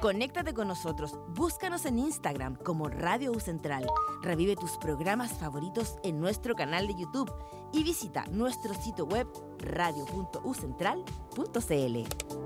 Conéctate con nosotros, búscanos en Instagram como Radio U Central, revive tus programas favoritos en nuestro canal de YouTube y visita nuestro sitio web radio.ucentral.cl.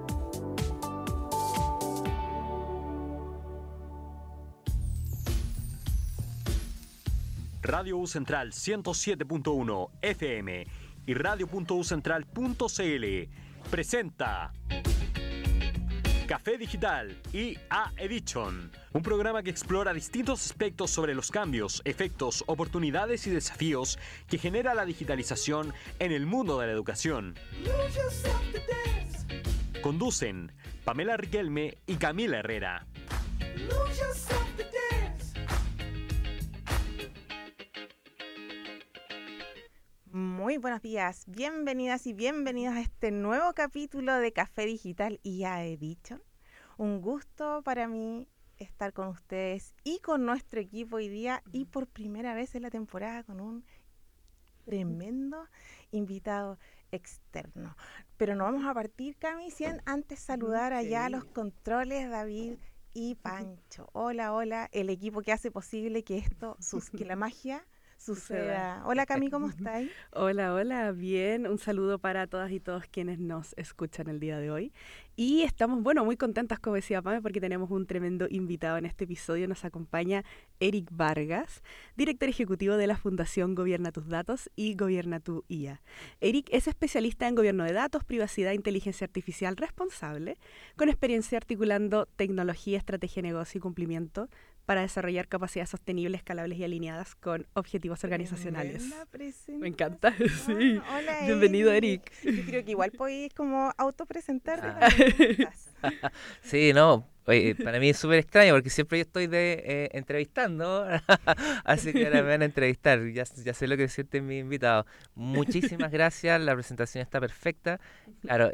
Radio U Central 107.1 FM y radio.ucentral.cl presenta Café Digital IA Edition, un programa que explora distintos aspectos sobre los cambios, efectos, oportunidades y desafíos que genera la digitalización en el mundo de la educación. Conducen Pamela Riquelme y Camila Herrera. Muy buenos días, bienvenidas y bienvenidos a este nuevo capítulo de Café Digital IA Edition. Un gusto para mí estar con ustedes y con nuestro equipo hoy día y por primera vez en la temporada con un tremendo invitado externo. Pero no vamos a partir, Cami, sin antes saludar allá a los controles, David y Pancho. Hola, hola, el equipo que hace posible que esto, que la magia suceda. Hola Cami, ¿cómo estáis? Hola, hola, bien. Un saludo para todas y todos quienes nos escuchan el día de hoy. Y estamos, muy contentas, como decía Pame, porque tenemos un tremendo invitado en este episodio. Nos acompaña Eric Vargas, director ejecutivo de la Fundación Gobierna Tus Datos y Gobierna Tu IA. Eric es especialista en gobierno de datos, privacidad e inteligencia artificial responsable, con experiencia articulando tecnología, estrategia, negocio y cumplimiento para desarrollar capacidades sostenibles, escalables y alineadas con objetivos organizacionales. Me encanta. Sí. Hola, bienvenido, Eric. Yo creo que igual podéis como autopresentarte. Sí, no, oye, para mí es súper extraño porque siempre yo estoy entrevistando, así que ahora me van a entrevistar, ya sé lo que sienten mis invitados. Muchísimas gracias, la presentación está perfecta. Claro,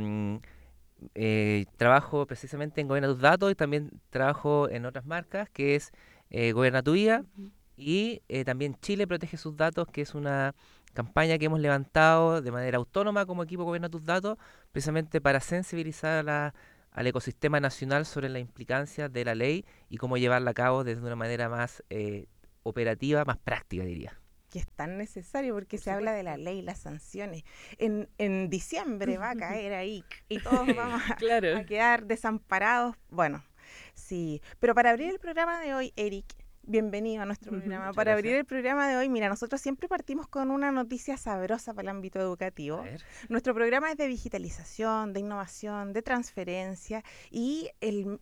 trabajo precisamente en Gobierna Tus Datos y también trabajo en otras marcas, que es Gobierna Tu IA y también Chile Protege Sus Datos, que es una campaña que hemos levantado de manera autónoma como equipo Gobierna Tus Datos, precisamente para sensibilizar al ecosistema nacional sobre la implicancia de la ley y cómo llevarla a cabo desde una manera más operativa, más práctica, diría. Que es tan necesario porque se habla de la ley, las sanciones. En diciembre va a caer ahí y todos vamos a quedar desamparados. Bueno, sí. Pero para abrir el programa de hoy, Eric, bienvenido a nuestro programa. Para abrir el programa de hoy, mira, nosotros siempre partimos con una noticia sabrosa para el ámbito educativo. Nuestro programa es de digitalización, de innovación, de transferencia y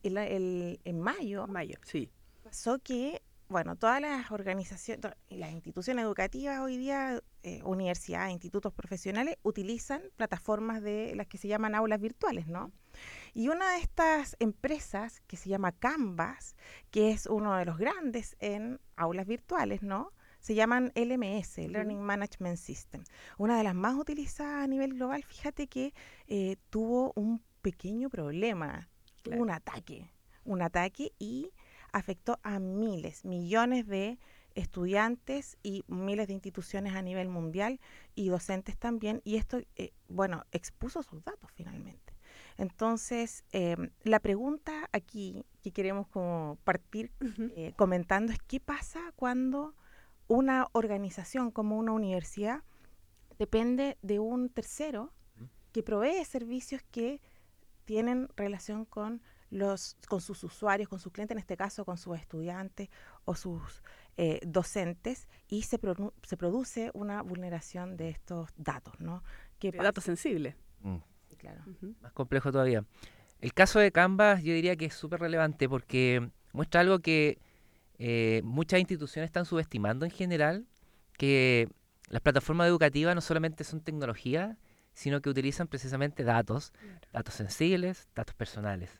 en mayo sí, pasó que todas las organizaciones, las instituciones educativas hoy día, universidades, institutos profesionales, utilizan plataformas de las que se llaman aulas virtuales, ¿no? Y una de estas empresas, que se llama Canvas, que es uno de los grandes en aulas virtuales, ¿no? Se llaman LMS, Learning Management System. Una de las más utilizadas a nivel global, fíjate que tuvo un pequeño problema, tuvo un ataque y afectó a miles, millones de estudiantes y miles de instituciones a nivel mundial y docentes también, y esto, expuso sus datos finalmente. Entonces, la pregunta aquí que queremos como partir comentando es qué pasa cuando una organización como una universidad depende de un tercero que provee servicios que tienen relación con sus usuarios, con sus clientes, en este caso con sus estudiantes o sus docentes, y se produce una vulneración de estos datos, ¿no? De datos sensibles. Sí, claro. Más complejo todavía. El caso de Canvas yo diría que es súper relevante porque muestra algo que muchas instituciones están subestimando en general, que las plataformas educativas no solamente son tecnología, sino que utilizan precisamente datos sensibles, datos personales.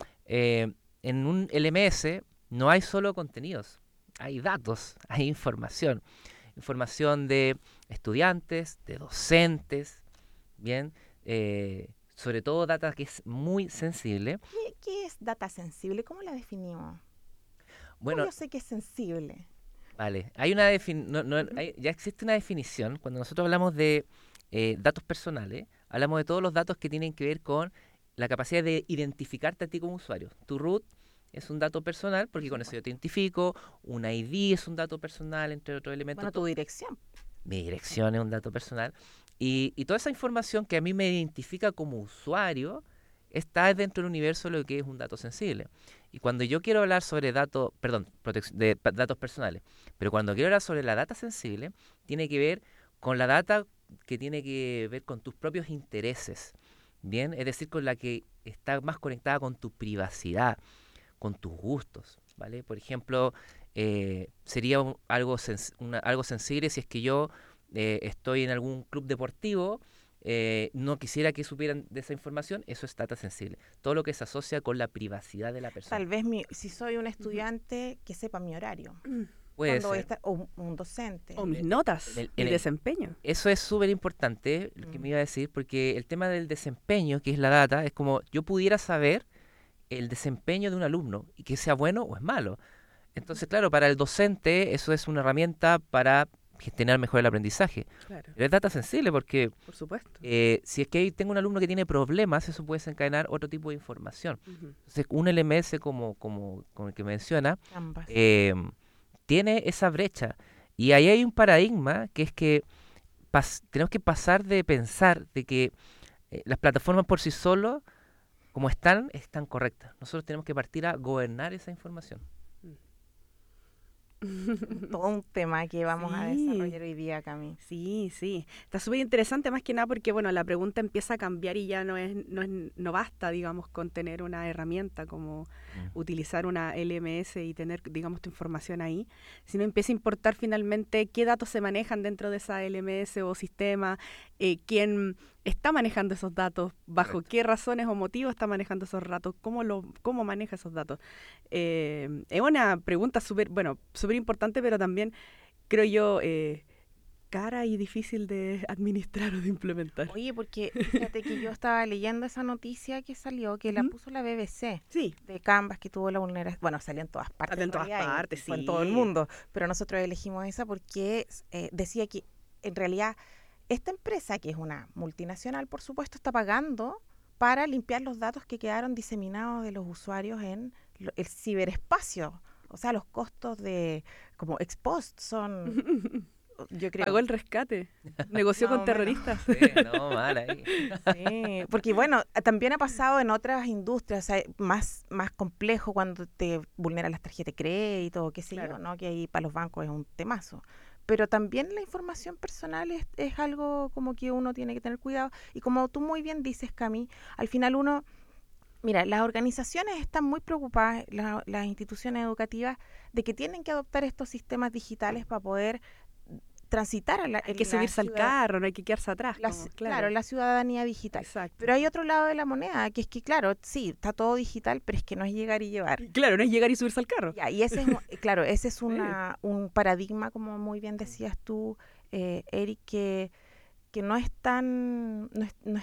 En un LMS no hay solo contenidos, hay datos, hay información de estudiantes, de docentes, bien, sobre todo data que es muy sensible. ¿Qué es data sensible? ¿Cómo la definimos? Bueno, yo sé que es sensible. Vale, hay una ya existe una definición. Cuando nosotros hablamos de datos personales, hablamos de todos los datos que tienen que ver con la capacidad de identificarte a ti como usuario. Tu root es un dato personal, porque con eso yo te identifico, un ID es un dato personal, entre otros elementos. Bueno, tu dirección. Mi dirección es un dato personal. Y toda esa información que a mí me identifica como usuario está dentro del universo de lo que es un dato sensible. Y cuando yo quiero hablar sobre datos, datos personales, pero cuando quiero hablar sobre la data sensible, tiene que ver con la data que tiene que ver con tus propios intereses, ¿bien? Es decir, con la que está más conectada con tu privacidad, con tus gustos, ¿vale? Por ejemplo, sería algo sensible si es que yo estoy en algún club deportivo, no quisiera que supieran de esa información, eso es data sensible. Todo lo que se asocia con la privacidad de la persona. Tal vez si soy un estudiante, que sepa mi horario. Puede Cuando ser. o un docente. O mis notas, el desempeño. Eso es súper importante, lo que me iba a decir, porque el tema del desempeño, que es la data, es como yo pudiera saber el desempeño de un alumno, y que sea bueno o es malo. Entonces, claro, para el docente eso es una herramienta para gestionar mejor el aprendizaje. Claro, Pero es data sensible porque por supuesto. si es que tengo un alumno que tiene problemas, eso puede desencadenar otro tipo de información. Entonces, un LMS como el que menciona, Ambas. tiene esa brecha. Y ahí hay un paradigma que es que tenemos que pasar de pensar de que las plataformas por sí solas, como están correctas. Nosotros tenemos que partir a gobernar esa información. Todo un tema que vamos a Sí. desarrollar hoy día, Cami. Sí, sí. Está súper interesante más que nada porque, bueno, la pregunta empieza a cambiar y ya no basta, digamos, con tener una herramienta como utilizar una LMS y tener, digamos, tu información ahí, sino empieza a importar finalmente qué datos se manejan dentro de esa LMS o sistema, quién está manejando esos datos, bajo Correcto. qué razones o motivos está manejando esos datos, cómo maneja esos datos. Es una pregunta súper importante, pero también, creo yo, cara y difícil de administrar o de implementar. Oye, porque fíjate que yo estaba leyendo esa noticia que salió, que la puso la BBC, Sí, de Canvas, que tuvo la vulneración. Bueno, salió en todas partes. Salió en todas realidad, y partes, fue en sí. todo el mundo. Pero nosotros elegimos esa porque decía que en realidad esta empresa, que es una multinacional, por supuesto, está pagando para limpiar los datos que quedaron diseminados de los usuarios en el ciberespacio. O sea, los costos de como ex post son, yo creo. pagó el rescate, negoció Más con o menos. terroristas. Sí, no, mal ahí. Sí, porque bueno, también ha pasado en otras industrias, o sea, más complejo cuando te vulneran las tarjetas de crédito, qué sé Claro. yo, ¿no? Que ahí para los bancos es un temazo. Pero también la información personal es algo como que uno tiene que tener cuidado. Y como tú muy bien dices, Cami, al final mira, las organizaciones están muy preocupadas, las instituciones educativas, de que tienen que adoptar estos sistemas digitales para poder transitar Hay que subirse al carro, no hay que quedarse atrás. claro, la ciudadanía digital. Exacto. Pero hay otro lado de la moneda, que es que, claro, sí, está todo digital, pero es que no es llegar y llevar. Claro, no es llegar y subirse al carro. Ya, y ese es, claro, ese es un paradigma, como muy bien decías tú, Eric, que no es tan, no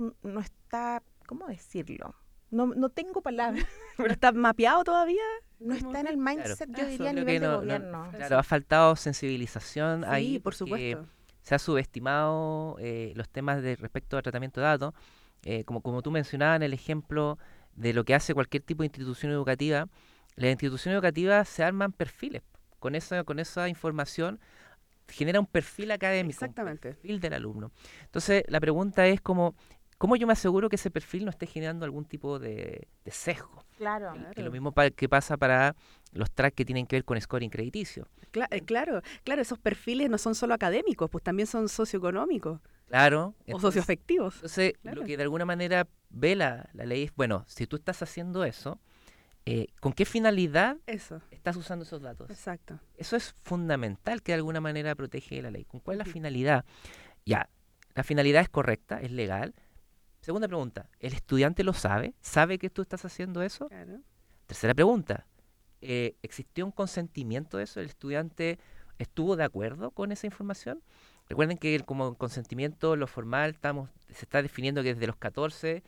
está, ¿cómo decirlo? No tengo palabras. ¿No está mapeado todavía? No está en el mindset, yo Eso, diría, a Creo nivel que de gobierno. claro, ha faltado sensibilización ahí. Sí, por porque supuesto. se ha subestimado los temas respecto al tratamiento de datos. Como tú mencionabas en el ejemplo de lo que hace cualquier tipo de institución educativa, las instituciones educativas se arman perfiles. Con esa información genera un perfil académico, Exactamente. un perfil del alumno. Entonces, la pregunta es ¿cómo yo me aseguro que ese perfil no esté generando algún tipo de sesgo? Claro. Que lo mismo que pasa para los tracks que tienen que ver con scoring crediticio. Claro, esos perfiles no son solo académicos, pues también son socioeconómicos Claro. o socioafectivos. Entonces, Claro. lo que de alguna manera ve la ley es, bueno, si tú estás haciendo eso, ¿con qué finalidad Eso, estás usando esos datos? exacto. Eso es fundamental que de alguna manera protege la ley. ¿Con cuál es la Ujú. finalidad? Ya, la finalidad es correcta, es legal. Segunda pregunta, ¿el estudiante lo sabe? ¿Sabe que tú estás haciendo eso? Claro. Tercera pregunta, ¿existió un consentimiento de eso? ¿El estudiante estuvo de acuerdo con esa información? Recuerden que como consentimiento, lo formal, se está definiendo que desde los 14,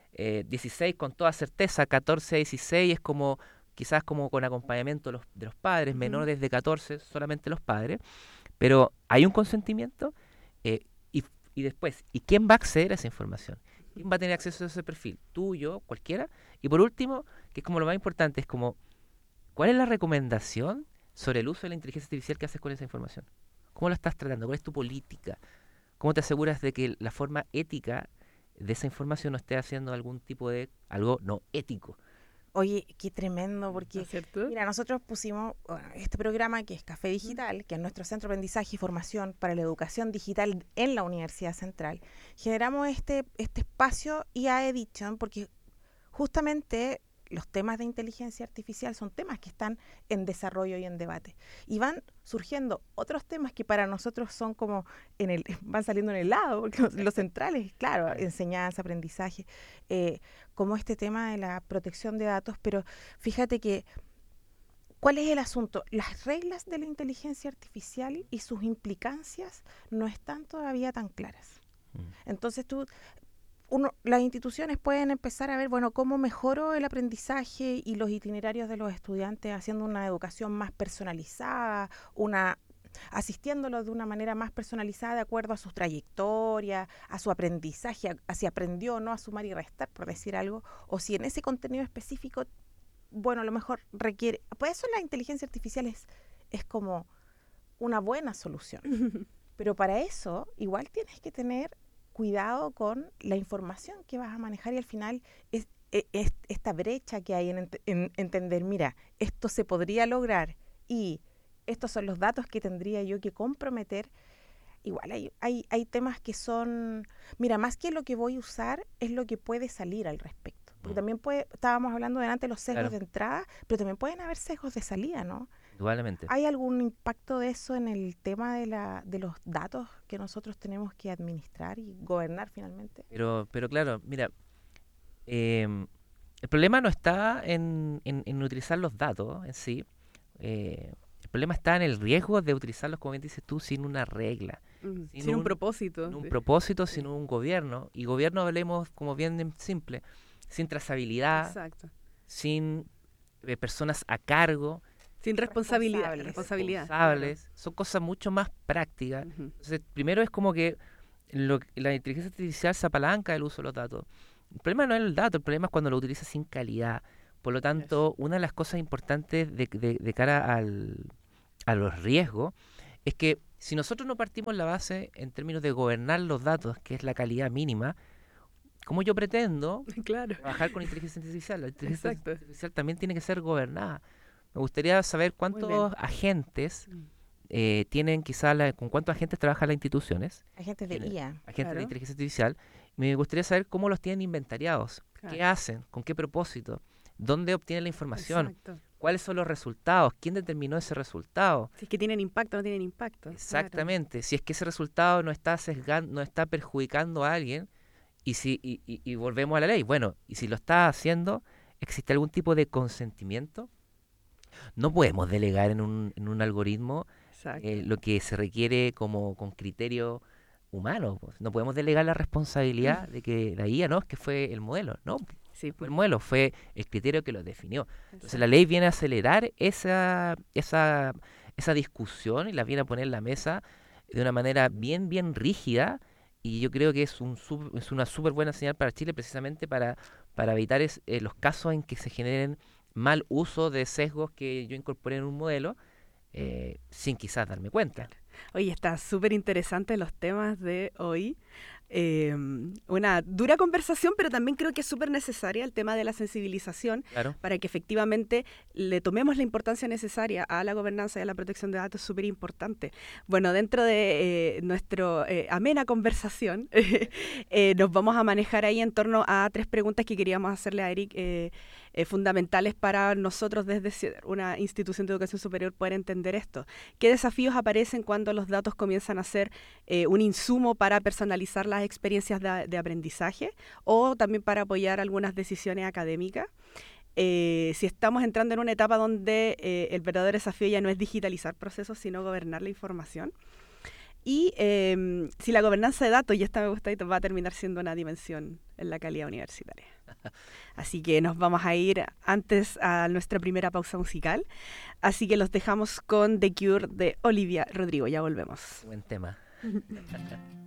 16 con toda certeza, 14 a 16 es como quizás como con acompañamiento de los padres, Ujú. menores de 14, solamente los padres, pero hay un consentimiento y después, ¿y quién va a acceder a esa información? ¿Quién va a tener acceso a ese perfil? ¿Tú, yo, cualquiera? Y por último, que es como lo más importante, es como, ¿cuál es la recomendación sobre el uso de la inteligencia artificial que haces con esa información? ¿Cómo lo estás tratando? ¿Cuál es tu política? ¿Cómo te aseguras de que la forma ética de esa información no esté haciendo algún tipo de algo no ético? Oye, qué tremendo, porque ¿Cierto? mira, nosotros pusimos este programa que es Café Digital, que es nuestro centro de aprendizaje y formación para la educación digital en la Universidad Central. Generamos este espacio IA Edition porque justamente los temas de inteligencia artificial son temas que están en desarrollo y en debate. Y van surgiendo otros temas que para nosotros son como van saliendo en el lado, porque los centrales, claro, enseñanza, aprendizaje, como este tema de la protección de datos, pero fíjate que ¿cuál es el asunto? Las reglas de la inteligencia artificial y sus implicancias no están todavía tan claras. Entonces las instituciones pueden empezar a ver, bueno, cómo mejoro el aprendizaje y los itinerarios de los estudiantes haciendo una educación más personalizada, asistiéndolos de una manera más personalizada de acuerdo a su trayectoria, a su aprendizaje, a si aprendió o no a sumar y restar, por decir algo, o si en ese contenido específico, bueno, a lo mejor requiere, pues eso la inteligencia artificial es como una buena solución, pero para eso igual tienes que tener cuidado con la información que vas a manejar y al final es esta brecha que hay en entender, mira, esto se podría lograr y estos son los datos que tendría yo que comprometer. Igual hay temas que son, mira, más que lo que voy a usar es lo que puede salir al respecto. Porque también estábamos hablando delante de los sesgos de entrada, pero también pueden haber sesgos de salida, ¿no? Indudablemente. ¿Hay algún impacto de eso en el tema de los datos que nosotros tenemos que administrar y gobernar finalmente? Pero claro, mira, el problema no está en utilizar los datos en sí. El problema está en el riesgo de utilizarlos, como bien dices tú, sin una regla. Sin un propósito. Sin un propósito, sin un gobierno. Y gobierno hablemos como bien simple, sin trazabilidad, Exacto. sin personas a cargo. Sin responsables. Responsables. Son cosas mucho más prácticas. Entonces, primero es como que la inteligencia artificial se apalanca del uso de los datos. El problema no es el dato, el problema es cuando lo utilizas sin calidad. Por lo tanto, una de las cosas importantes de cara a los riesgos es que si nosotros no partimos la base en términos de gobernar los datos, que es la calidad mínima, ¿cómo yo pretendo trabajar con inteligencia artificial? La inteligencia artificial también tiene que ser gobernada. Me gustaría saber cuántos agentes tienen, con cuántos agentes trabajan las instituciones. Agentes de IA. Agentes de inteligencia artificial. Me gustaría saber cómo los tienen inventariados. ¿Qué hacen? ¿Con qué propósito? ¿Dónde obtienen la información? Exacto. ¿Cuáles son los resultados? ¿Quién determinó ese resultado? Si es que tienen impacto o no tienen impacto. Exactamente. Claro. Si es que ese resultado no está sesgando, no está perjudicando a alguien, y volvemos a la ley. Bueno, y si lo está haciendo, ¿existe algún tipo de consentimiento? No podemos delegar en un algoritmo lo que se requiere como con criterio humano. Pues. No podemos delegar la responsabilidad de que la IA no es que fue el modelo, no. Sí, fue el modelo, fue el criterio que lo definió. Entonces la ley viene a acelerar esa discusión y la viene a poner en la mesa de una manera bien rígida, y yo creo que es una súper buena señal para Chile, precisamente para evitar los casos en que se generen mal uso de sesgos que yo incorporé en un modelo sin quizás darme cuenta. Oye, está súper interesante los temas de hoy. Una dura conversación, pero también creo que es súper necesaria el tema de la sensibilización para que efectivamente le tomemos la importancia necesaria a la gobernanza y a la protección de datos, súper importante. Bueno, dentro de nuestra amena conversación, nos vamos a manejar ahí en torno a 3 preguntas que queríamos hacerle a Eric, fundamentales para nosotros desde una institución de educación superior poder entender esto. ¿Qué desafíos aparecen cuando los datos comienzan a ser un insumo para personalizar las experiencias de aprendizaje o también para apoyar algunas decisiones académicas? Si estamos entrando en una etapa donde el verdadero desafío ya no es digitalizar procesos, sino gobernar la información. Y si la gobernanza de datos, y esta me gusta, va a terminar siendo una dimensión en la calidad universitaria. Así que nos vamos a ir antes a nuestra primera pausa musical. Así que los dejamos con The Cure de Olivia Rodrigo. Ya volvemos. Buen tema.